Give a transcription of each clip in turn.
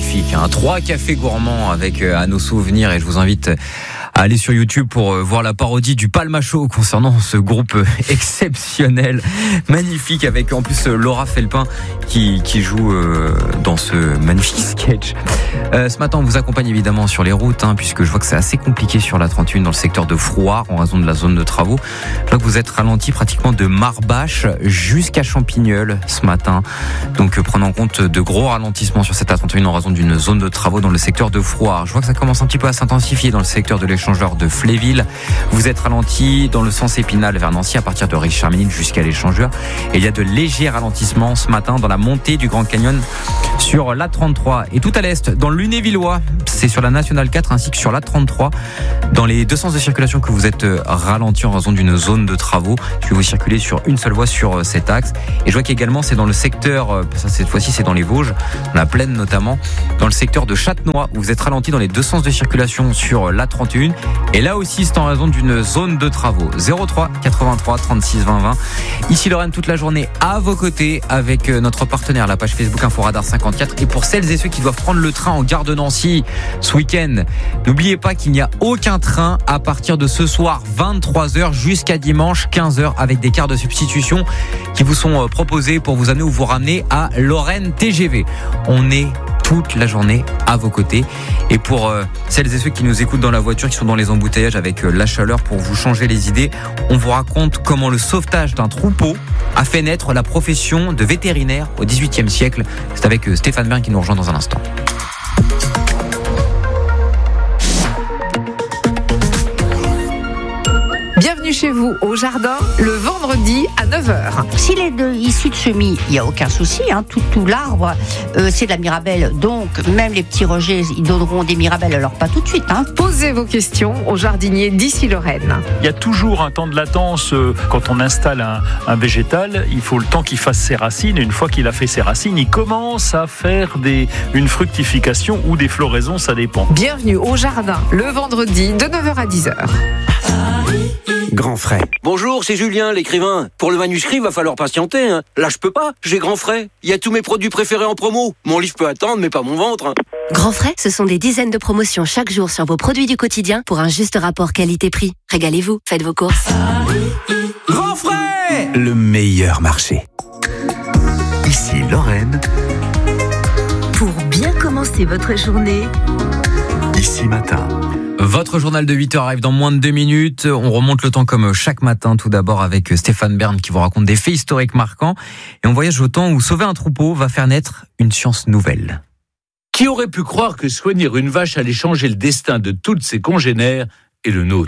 magnifique. 3 cafés gourmands avec à nos souvenirs, et je vous invite à aller sur YouTube pour voir la parodie du Palma Show concernant ce groupe exceptionnel, magnifique, avec en plus Laura Felpin qui joue dans ce magnifique sketch. Ce matin, on vous accompagne évidemment sur les routes, puisque je vois que c'est assez compliqué sur la 31 dans le secteur de Frouard en raison de la zone de travaux. Je vois que vous êtes ralenti pratiquement de Marbache jusqu'à Champignol ce matin. Donc prenez en compte de gros ralentissements sur cette A31 en raison d'une zone de travaux dans le secteur de Frouard. Je vois que ça commence un petit peu à s'intensifier dans le secteur de l'échangeur de Fléville. Vous êtes ralenti dans le sens Épinal vers Nancy à partir de Richard-Ménil jusqu'à l'échangeur. Et il y a de légers ralentissements ce matin dans la montée du Grand Canyon sur l'A33. Et tout à l'est, dans le Lunévillois, c'est sur la Nationale 4 ainsi que sur l'A33. Dans les deux sens de circulation que vous êtes ralenti en raison d'une zone de travaux. Je vais vous circuler sur une seule voie sur cet axe. Et je vois qu'également c'est dans le secteur, ça cette fois-ci c'est dans les Vosges, dans la plaine notamment, dans le secteur de Châtenois, où vous êtes ralenti dans les deux sens de circulation sur l'A31. Et là aussi c'est en raison d'une zone de travaux. 03 83 36 20 20. Ici Lorraine toute la journée à vos côtés avec notre partenaire, la page Facebook Inforadar 54. Et pour celles et ceux qui doivent prendre le train en gare de Nancy ce week-end, n'oubliez pas qu'il n'y a aucun train à partir de ce soir 23h jusqu'à dimanche 15h, avec des quarts de substitution qui vous sont proposés pour vous amener ou vous ramener à Lorraine TGV. On est toute la journée à vos côtés. Et pour celles et ceux qui nous écoutent dans la voiture, qui sont dans les embouteillages avec la chaleur, pour vous changer les idées, on vous raconte comment le sauvetage d'un troupeau a fait naître la profession de vétérinaire au XVIIIe siècle. C'est avec Stéphane Bern qui nous rejoint dans un instant. Bienvenue chez vous au jardin le vendredi à 9h. S'il est issu de semis, il n'y a aucun souci. Tout l'arbre, c'est de la mirabelle. Donc, même les petits rejets, ils donneront des mirabelles. Alors, pas tout de suite. Posez vos questions au jardinier d'ici Lorraine. Il y a toujours un temps de latence. Quand on installe un végétal, il faut le temps qu'il fasse ses racines. Et une fois qu'il a fait ses racines, il commence à faire une fructification ou des floraisons, ça dépend. Bienvenue au jardin le vendredi de 9h à 10h. Grand frais. Bonjour, c'est Julien, l'écrivain. Pour le manuscrit, va falloir patienter. Là, je peux pas. J'ai Grand frais. Il y a tous mes produits préférés en promo. Mon livre peut attendre, mais pas mon ventre. Grand frais, ce sont des dizaines de promotions chaque jour sur vos produits du quotidien pour un juste rapport qualité-prix. Régalez-vous, faites vos courses. Grand frais, le meilleur marché. Ici Lorraine. Pour bien commencer votre journée. Ici Matin. Votre journal de 8h arrive dans moins de 2 minutes. On remonte le temps comme chaque matin, tout d'abord avec Stéphane Bern qui vous raconte des faits historiques marquants. Et on voyage au temps où sauver un troupeau va faire naître une science nouvelle. Qui aurait pu croire que soigner une vache allait changer le destin de toutes ses congénères et le nôtre ?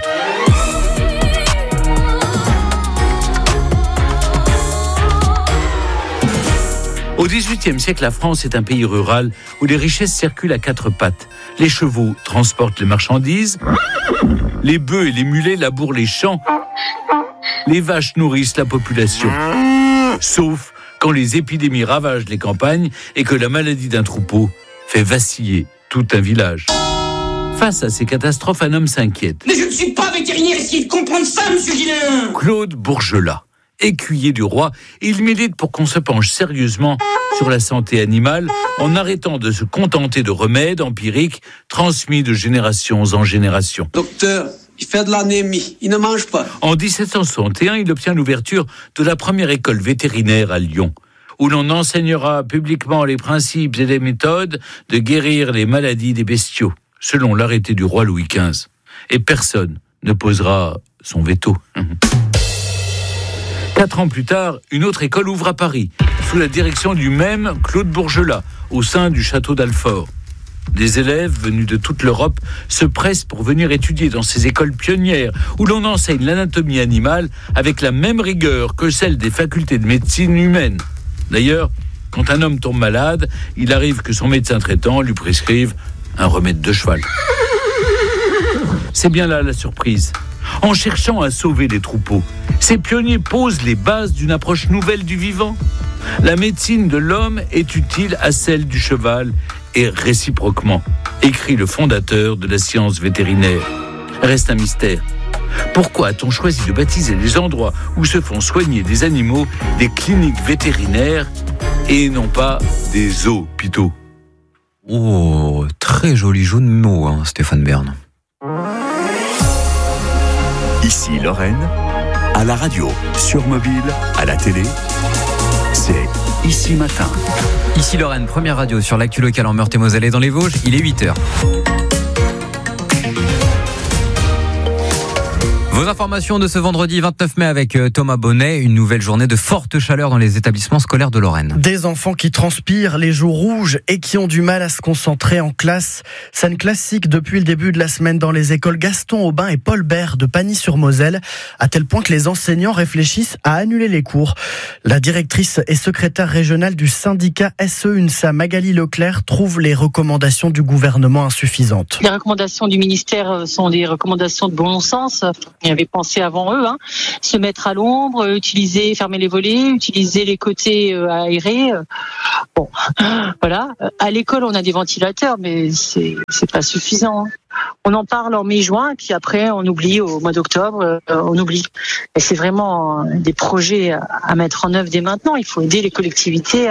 Au XVIIIe siècle, la France est un pays rural où les richesses circulent à 4 pattes. Les chevaux transportent les marchandises, les bœufs et les mulets labourent les champs, les vaches nourrissent la population. Sauf quand les épidémies ravagent les campagnes et que la maladie d'un troupeau fait vaciller tout un village. Face à ces catastrophes, un homme s'inquiète. Mais je ne suis pas vétérinaire, essayez de comprendre ça, monsieur Guillain. Claude Bourgelat, écuyer du roi, il milite pour qu'on se penche sérieusement sur la santé animale en arrêtant de se contenter de remèdes empiriques transmis de génération en génération. Docteur, il fait de l'anémie, il ne mange pas. En 1761, il obtient l'ouverture de la première école vétérinaire à Lyon, où l'on enseignera publiquement les principes et les méthodes de guérir les maladies des bestiaux, selon l'arrêté du roi Louis XV. Et personne ne posera son veto. 4 ans plus tard, une autre école ouvre à Paris, sous la direction du même Claude Bourgelat, au sein du château d'Alfort. Des élèves venus de toute l'Europe se pressent pour venir étudier dans ces écoles pionnières, où l'on enseigne l'anatomie animale avec la même rigueur que celle des facultés de médecine humaine. D'ailleurs, quand un homme tombe malade, il arrive que son médecin traitant lui prescrive un remède de cheval. C'est bien là la surprise. En cherchant à sauver les troupeaux, ces pionniers posent les bases d'une approche nouvelle du vivant. La médecine de l'homme est utile à celle du cheval et réciproquement, écrit le fondateur de la science vétérinaire. Reste un mystère. Pourquoi a-t-on choisi de baptiser les endroits où se font soigner des animaux des cliniques vétérinaires et non pas des hôpitaux ? Oh, très joli jeu de mots, hein, Stéphane Bern. Ici Lorraine, à la radio, sur mobile, à la télé, c'est Ici Matin. Ici Lorraine, première radio sur l'actu locale en Meurthe-et-Moselle et dans les Vosges, il est 8h. Vos informations de ce vendredi 29 mai avec Thomas Bonnet, une nouvelle journée de forte chaleur dans les établissements scolaires de Lorraine. Des enfants qui transpirent, les joues rouges et qui ont du mal à se concentrer en classe. Scène classique depuis le début de la semaine dans les écoles Gaston Aubin et Paul Bert de Pagny-sur-Moselle, à tel point que les enseignants réfléchissent à annuler les cours. La directrice et secrétaire régionale du syndicat SE-UNSA, Magali Leclerc, trouve les recommandations du gouvernement insuffisantes. Les recommandations du ministère sont des recommandations de bon sens. Il y avait pensé avant eux, se mettre à l'ombre, fermer les volets, utiliser les côtés aérés. Bon, voilà. À l'école, on a des ventilateurs, mais c'est pas suffisant. On en parle en mai-juin, puis après on oublie au mois d'octobre, on oublie. Et c'est vraiment des projets à mettre en œuvre dès maintenant. Il faut aider les collectivités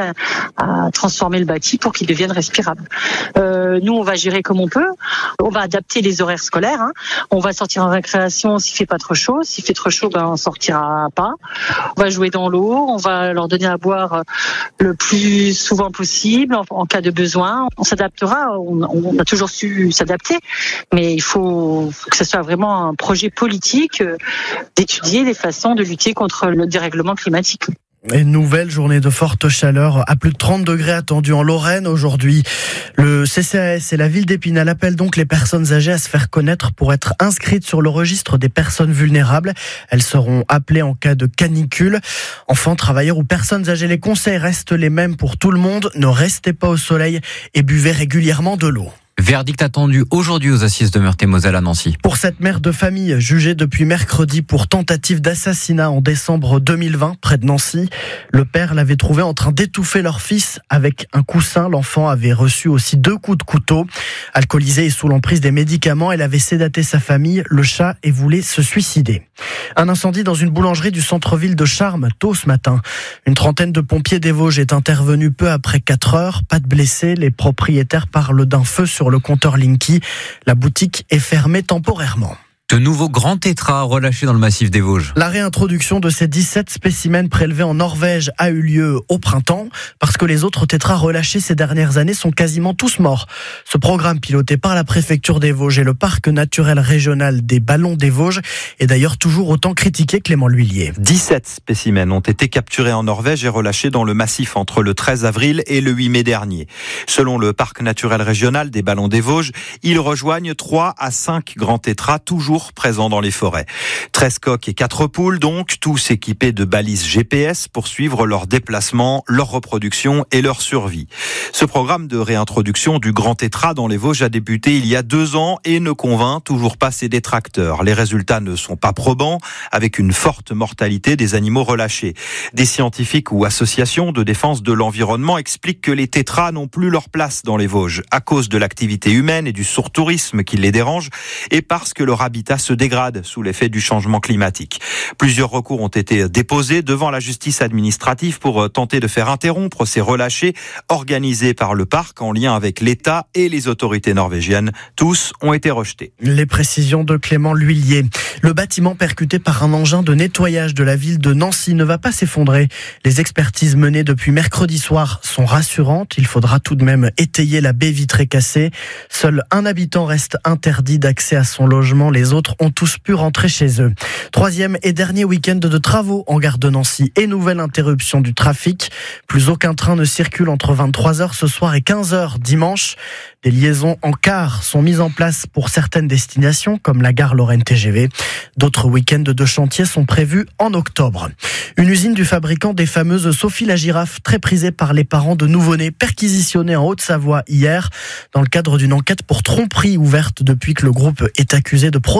à transformer le bâti pour qu'il devienne respirable. Nous, on va gérer comme on peut. On va adapter les horaires scolaires. On va sortir en récréation s'il fait pas trop chaud. S'il fait trop chaud, on sortira pas. On va jouer dans l'eau. On va leur donner à boire le plus souvent possible en cas de besoin. On s'adaptera. On a toujours su s'adapter. Mais il faut que ce soit vraiment un projet politique d'étudier les façons de lutter contre le dérèglement climatique. Une nouvelle journée de forte chaleur à plus de 30 degrés attendue en Lorraine aujourd'hui. Le CCAS et la ville d'Épinal appellent donc les personnes âgées à se faire connaître pour être inscrites sur le registre des personnes vulnérables. Elles seront appelées en cas de canicule. Enfants, travailleurs ou personnes âgées, les conseils restent les mêmes pour tout le monde. Ne restez pas au soleil et buvez régulièrement de l'eau. Verdict attendu aujourd'hui aux assises de Meurthe-et-Moselle à Nancy. Pour cette mère de famille jugée depuis mercredi pour tentative d'assassinat en décembre 2020 près de Nancy, le père l'avait trouvée en train d'étouffer leur fils avec un coussin. L'enfant avait reçu aussi 2 coups de couteau. Alcoolisée et sous l'emprise des médicaments, elle avait sédaté sa famille, le chat, et voulait se suicider. Un incendie dans une boulangerie du centre-ville de Charmes tôt ce matin. Une trentaine de pompiers des Vosges est intervenue peu après 4 heures. Pas de blessés. Les propriétaires parlent d'un feu sur le compteur Linky. La boutique est fermée temporairement. De nouveaux grands tétras relâchés dans le massif des Vosges. La réintroduction de ces 17 spécimens prélevés en Norvège a eu lieu au printemps parce que les autres tétras relâchés ces dernières années sont quasiment tous morts. Ce programme piloté par la préfecture des Vosges et le parc naturel régional des Ballons des Vosges est d'ailleurs toujours autant critiqué, Clément L'Huillier. 17 spécimens ont été capturés en Norvège et relâchés dans le massif entre le 13 avril et le 8 mai dernier. Selon le parc naturel régional des Ballons des Vosges, ils rejoignent 3 à 5 grands tétras toujours présents dans les forêts. 13 coqs et 4 poules donc, tous équipés de balises GPS pour suivre leur déplacement, leur reproduction et leur survie. Ce programme de réintroduction du grand tétra dans les Vosges a débuté il y a 2 ans et ne convainc toujours pas ses détracteurs. Les résultats ne sont pas probants, avec une forte mortalité des animaux relâchés. Des scientifiques ou associations de défense de l'environnement expliquent que les tétras n'ont plus leur place dans les Vosges à cause de l'activité humaine et du surtourisme qui les dérange et parce que leur habitat se dégrade sous l'effet du changement climatique. Plusieurs recours ont été déposés devant la justice administrative pour tenter de faire interrompre ces relâchés organisés par le parc en lien avec l'État et les autorités norvégiennes. Tous ont été rejetés. Les précisions de Clément L'Huillier. Le bâtiment percuté par un engin de nettoyage de la ville de Nancy ne va pas s'effondrer. Les expertises menées depuis mercredi soir sont rassurantes. Il faudra tout de même étayer la baie vitrée cassée. Seul un habitant reste interdit d'accès à son logement. Les autres ont tous pu rentrer chez eux. 3e et dernier week-end de travaux en gare de Nancy et nouvelle interruption du trafic. Plus aucun train ne circule entre 23h ce soir et 15h dimanche. Des liaisons en car sont mises en place pour certaines destinations comme la gare Lorraine TGV. D'autres week-ends de chantier sont prévus en octobre. Une usine du fabricant des fameuses Sophie la girafe, très prisée par les parents de nouveau-nés, perquisitionnée en Haute-Savoie hier dans le cadre d'une enquête pour tromperie ouverte depuis que le groupe est accusé de produire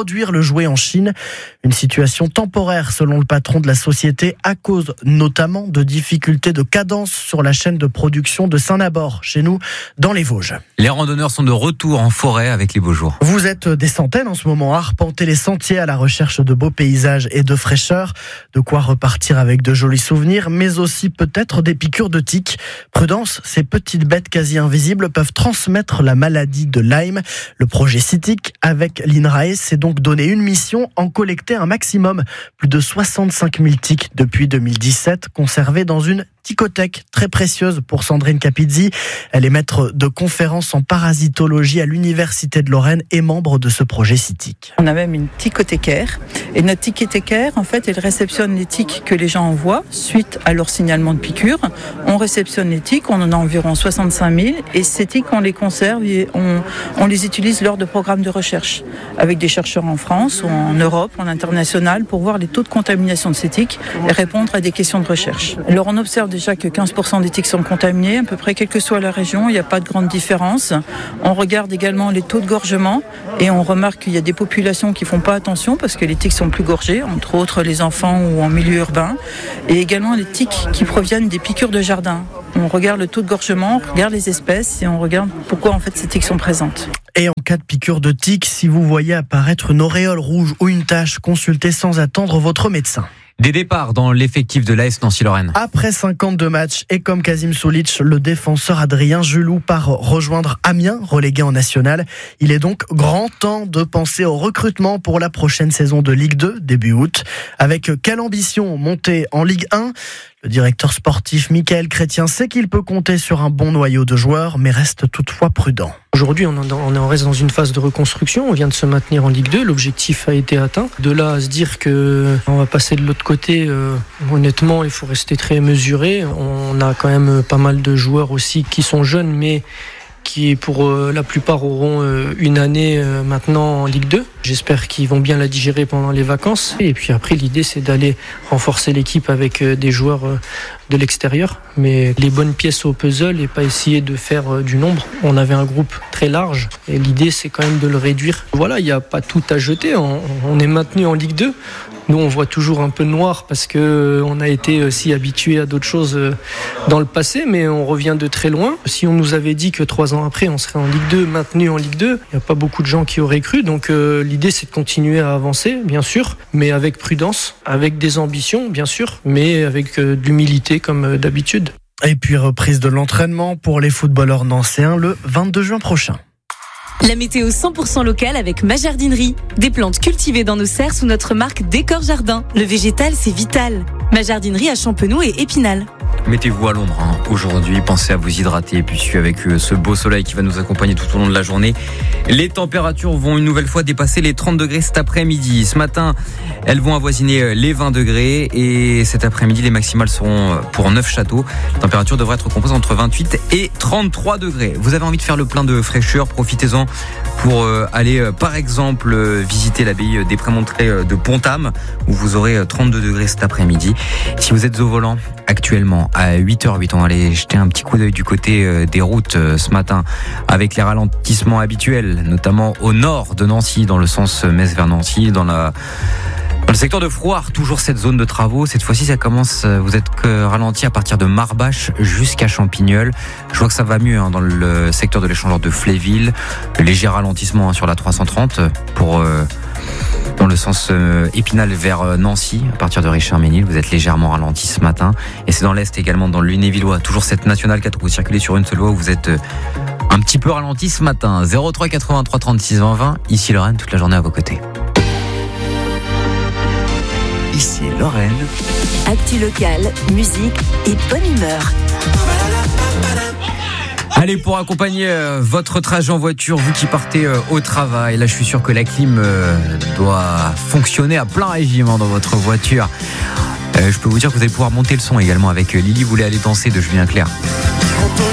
produire le jouet en Chine. Une situation temporaire selon le patron de la société à cause notamment de difficultés de cadence sur la chaîne de production de Saint-Nabord, chez nous, dans les Vosges. Les randonneurs sont de retour en forêt avec les beaux jours. Vous êtes des centaines en ce moment à arpenter les sentiers à la recherche de beaux paysages et de fraîcheur. De quoi repartir avec de jolis souvenirs, mais aussi peut-être des piqûres de tiques. Prudence, ces petites bêtes quasi invisibles peuvent transmettre la maladie de Lyme. Le projet CITIC avec l'INRAE s'est donc donné une mission, en collecter un maximum. Plus de 65 000 tiques depuis 2017, conservées dans une ticothèque très précieuse pour Sandrine Capizzi. Elle est maître de conférences en parasitologie à l'Université de Lorraine et membre de ce projet CITIC. On a même une ticothécaire. Et notre ticothécaire, en fait, elle réceptionne les tiques que les gens envoient suite à leur signalement de piqûre. On réceptionne les tiques, on en a environ 65 000. Et ces tiques, on les conserve et on les utilise lors de programmes de recherche avec des chercheurs en France, ou en Europe, en international, pour voir les taux de contamination de ces tiques et répondre à des questions de recherche. Alors on observe déjà que 15% des tiques sont contaminées, à peu près quelle que soit la région, il n'y a pas de grande différence. On regarde également les taux de gorgement et on remarque qu'il y a des populations qui ne font pas attention parce que les tiques sont plus gorgées, entre autres les enfants ou en milieu urbain, et également les tiques qui proviennent des piqûres de jardin. On regarde le taux de gorgement, on regarde les espèces et on regarde pourquoi en fait ces tiques sont présentes. Et en cas de piqûre de tique, si vous voyez apparaître une auréole rouge ou une tache, consultez sans attendre votre médecin. Des départs dans l'effectif de l'AS Nancy-Lorraine. Après 52 matchs et comme Kazim Sulic, le défenseur Adrien Julou part rejoindre Amiens, relégué en national. Il est donc grand temps de penser au recrutement pour la prochaine saison de Ligue 2, début août. Avec quelle ambition monter en Ligue 1 ? Le directeur sportif Michael Chrétien sait qu'il peut compter sur un bon noyau de joueurs, mais reste toutefois prudent. Aujourd'hui, on reste dans une phase de reconstruction. On vient de se maintenir en Ligue 2. L'objectif a été atteint. De là à se dire qu'on va passer de l'autre côté, honnêtement, il faut rester très mesuré. On a quand même pas mal de joueurs aussi qui sont jeunes, mais qui pour la plupart auront une année maintenant en Ligue 2. J'espère qu'ils vont bien la digérer pendant les vacances. Et puis après, l'idée, c'est d'aller renforcer l'équipe avec des joueurs de l'extérieur. Mais les bonnes pièces au puzzle et pas essayer de faire du nombre. On avait un groupe très large et l'idée, c'est quand même de le réduire. Voilà, il n'y a pas tout à jeter. On est maintenu en Ligue 2. Nous, on voit toujours un peu noir parce qu'on a été aussi habitués à d'autres choses dans le passé, mais on revient de très loin. Si on nous avait dit que 3 ans après, on serait en Ligue 2, maintenu en Ligue 2, il n'y a pas beaucoup de gens qui auraient cru. Donc l'idée, c'est de continuer à avancer, bien sûr, mais avec prudence, avec des ambitions, bien sûr, mais avec de l'humilité comme d'habitude. Et puis reprise de l'entraînement pour les footballeurs nancéens le 22 juin prochain. La météo 100% locale avec ma jardinerie. Des plantes cultivées dans nos serres sous notre marque Décor Jardin. Le végétal, c'est vital. Ma jardinerie à Champenoux et Épinal. Mettez-vous à l'ombre aujourd'hui, pensez à vous hydrater et puis avec ce beau soleil qui va nous accompagner tout au long de la journée. Les températures vont une nouvelle fois dépasser les 30 degrés cet après-midi. Ce matin, elles vont avoisiner les 20 degrés et cet après-midi, les maximales seront pour Neufchâteau. La température devrait être comprise entre 28 et 33 degrés. Vous avez envie de faire le plein de fraîcheur, profitez-en pour aller par exemple visiter l'abbaye des Prémontrés de Ponthame où vous aurez 32 degrés cet après-midi. Si vous êtes au volant actuellement à 8h08, on va aller jeter un petit coup d'œil du côté des routes ce matin avec les ralentissements habituels, notamment au nord de Nancy, dans le sens Metz vers Nancy, dans le secteur de Frouard, toujours cette zone de travaux. Cette fois-ci, ça commence, vous êtes ralenti à partir de Marbache jusqu'à Champignol. Je vois que ça va mieux dans le secteur de l'échangeur de Fléville. Léger ralentissement sur la 330 pour dans le sens Épinal vers Nancy, à partir de Richard-Ménil. Vous êtes légèrement ralenti ce matin. Et c'est dans l'Est également, dans le Lunévillois. Toujours cette nationale 4 où vous circulez sur une seule voie où vous êtes un petit peu ralenti ce matin. 03 83 36 20 20. Ici Lorraine, toute la journée à vos côtés. Ici Lorraine. Actu locale, musique et bonne humeur. Allez, pour accompagner votre trajet en voiture, vous qui partez au travail, là je suis sûr que la clim doit fonctionner à plein régime dans votre voiture. Je peux vous dire que vous allez pouvoir monter le son également avec Lily voulait aller danser de Julien Clerc.